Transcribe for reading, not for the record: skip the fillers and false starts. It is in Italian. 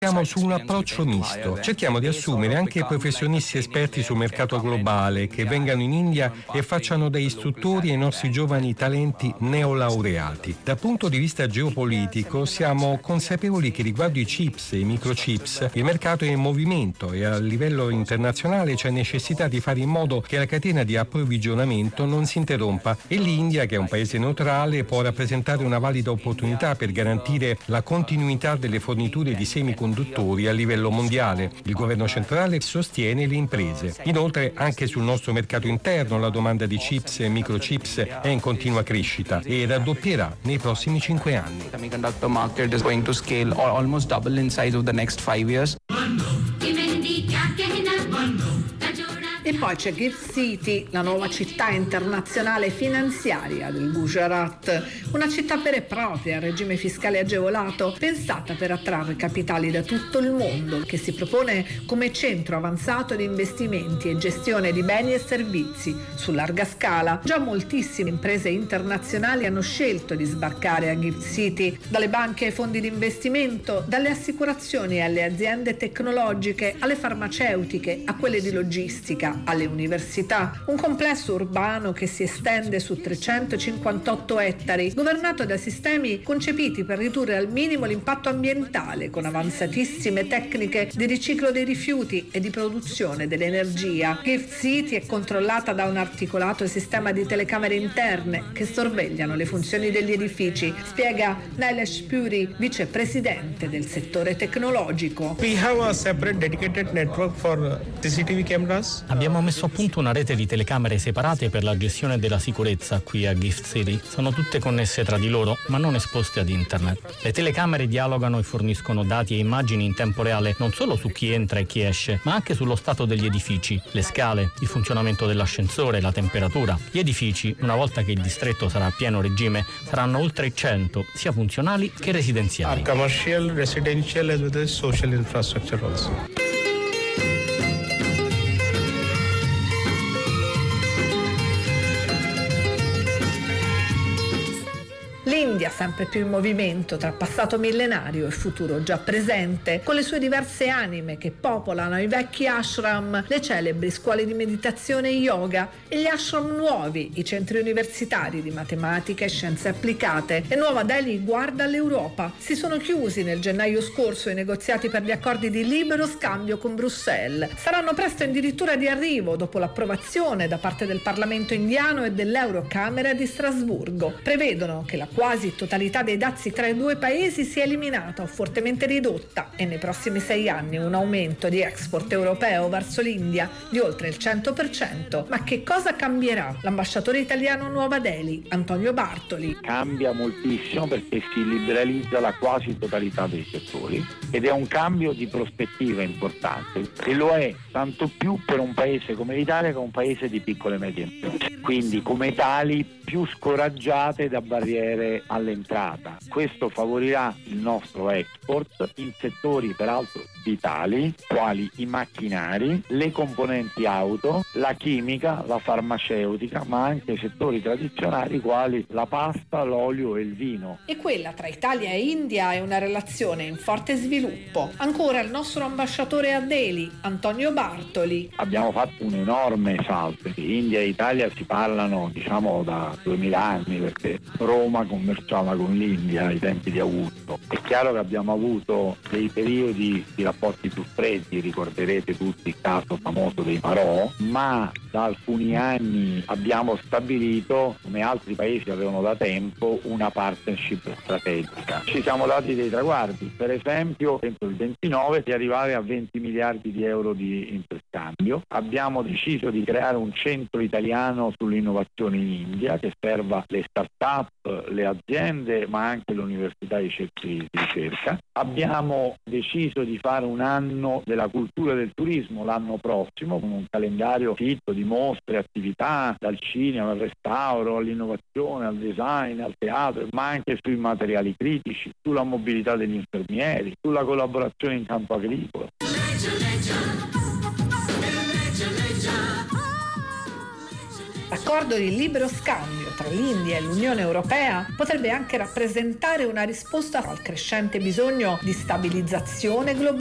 Siamo su un approccio misto. Cerchiamo di assumere anche professionisti esperti sul mercato globale che vengano in India e facciano da istruttori ai nostri giovani talenti neolaureati. Dal punto di vista geopolitico siamo consapevoli che riguardo i chips e i microchips il mercato è in movimento e a livello internazionale c'è necessità di fare in modo che la catena di approvvigionamento non si interrompa e l'India, che è un paese neutrale, può rappresentare una valida opportunità per garantire la continuità delle forniture di semiconduttori a livello mondiale. Il governo centrale sostiene le imprese. Inoltre, anche sul nostro mercato interno la domanda di chips e microchips è in continua crescita e raddoppierà nei prossimi 5 anni. The semiconductor market is going to scale or almost double in size over the next 5 years. E poi c'è Gift City, la nuova città internazionale finanziaria del Gujarat, una città vera e propria, a regime fiscale agevolato, pensata per attrarre capitali da tutto il mondo, che si propone come centro avanzato di investimenti e gestione di beni e servizi su larga scala. Già moltissime imprese internazionali hanno scelto di sbarcare a Gift City, dalle banche ai fondi di investimento, dalle assicurazioni alle aziende tecnologiche, alle farmaceutiche, a quelle di logistica, alle università. Un complesso urbano che si estende su 358 ettari, governato da sistemi concepiti per ridurre al minimo l'impatto ambientale, con avanzatissime tecniche di riciclo dei rifiuti e di produzione dell'energia. Gift City è controllata da un articolato sistema di telecamere interne che sorvegliano le funzioni degli edifici, spiega Nilesh Puri, vicepresidente del settore tecnologico. We have a separate dedicated network for CCTV cameras. Abbiamo messo a punto una rete di telecamere separate per la gestione della sicurezza qui a Gift City. Sono tutte connesse tra di loro, ma non esposte ad internet. Le telecamere dialogano e forniscono dati e immagini in tempo reale non solo su chi entra e chi esce, ma anche sullo stato degli edifici, le scale, il funzionamento dell'ascensore, la temperatura. Gli edifici, una volta che il distretto sarà a pieno regime, saranno oltre 100, sia funzionali che residenziali. Commercial, residential as well as social infrastructure also. L'India sempre più in movimento tra passato millenario e futuro già presente, con le sue diverse anime che popolano i vecchi ashram, le celebri scuole di meditazione e yoga e gli ashram nuovi, i centri universitari di matematica e scienze applicate. E Nuova Delhi guarda all'Europa. Si sono chiusi nel gennaio scorso i negoziati per gli accordi di libero scambio con Bruxelles. Saranno presto addirittura di arrivo dopo l'approvazione da parte del Parlamento indiano e dell'Eurocamera di Strasburgo. Prevedono che la quasi totalità dei dazi tra i due paesi sia eliminata o fortemente ridotta e nei prossimi 6 anni un aumento di export europeo verso l'India di oltre il 100%. Ma che cosa cambierà? L'ambasciatore italiano a Nuova Delhi, Antonio Bartoli. Cambia moltissimo perché si liberalizza la quasi totalità dei settori ed è un cambio di prospettiva importante e lo è tanto più per un paese come l'Italia che è un paese di piccole e medie imprese, quindi come tali più scoraggiate da barriere all'entrata. Questo favorirà il nostro export in settori peraltro vitali quali i macchinari, le componenti auto, la chimica, la farmaceutica, ma anche settori tradizionali quali la pasta, l'olio e il vino. E quella tra Italia e India è una relazione in forte sviluppo. Ancora il nostro ambasciatore a Delhi, Antonio Bartoli. Abbiamo fatto un enorme salto. India e Italia si parlano da 2000 anni perché Roma commerciava con l'India ai tempi di Augusto. È chiaro che abbiamo avuto dei periodi di rapporti più freddi, ricorderete tutti il caso famoso dei Marò, ma da alcuni anni abbiamo stabilito, come altri paesi avevano da tempo, una partnership strategica. Ci siamo dati dei traguardi, per esempio entro il 29 di arrivare a 20 miliardi di euro di interscambio. Abbiamo deciso di creare un centro italiano sull'innovazione in India che serva le start-up, le aziende ma anche le università e i centri di ricerca. Abbiamo deciso di fare un anno della cultura del turismo l'anno prossimo con un calendario fitto di mostre, attività dal cinema al restauro, all'innovazione, al design, al teatro, ma anche sui materiali critici, sulla mobilità degli infermieri, sulla collaborazione in campo agricolo. accordo di libero scambio tra l'India e l'Unione Europea potrebbe anche rappresentare una risposta al crescente bisogno di stabilizzazione globale